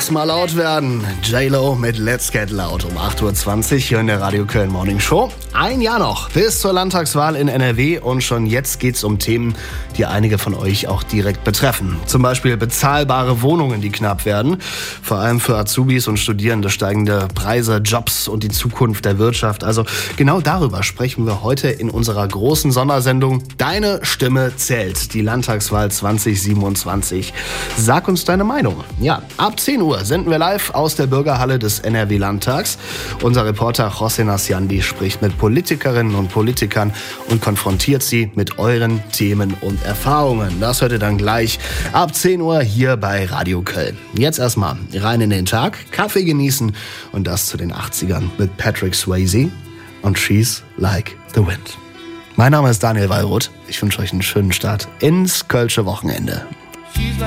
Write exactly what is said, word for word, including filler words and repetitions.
Lass mal laut werden. J-Lo mit Let's Get Loud um acht Uhr zwanzig hier in der Radio Köln Morning Show. Ein Jahr noch bis zur Landtagswahl in N R W und schon jetzt geht's um Themen, die einige von euch auch direkt betreffen. Zum Beispiel bezahlbare Wohnungen, die knapp werden. Vor allem für Azubis und Studierende steigende Preise, Jobs und die Zukunft der Wirtschaft. Also genau darüber sprechen wir heute in unserer großen Sondersendung Deine Stimme zählt, die Landtagswahl zwanzig siebenundzwanzig. Sag uns deine Meinung. Ja, ab zehn Uhr senden wir live aus der Bürgerhalle des N R W-Landtags. Unser Reporter José Nasciandi spricht mit Politikerinnen und Politikern und konfrontiert sie mit euren Themen und Erfahrungen. Das hört ihr dann gleich ab zehn Uhr hier bei Radio Köln. Jetzt erstmal rein in den Tag, Kaffee genießen und das zu den achtzigern mit Patrick Swayze und She's Like the Wind. Mein Name ist Daniel Wallroth. Ich wünsche euch einen schönen Start ins Kölsche Wochenende.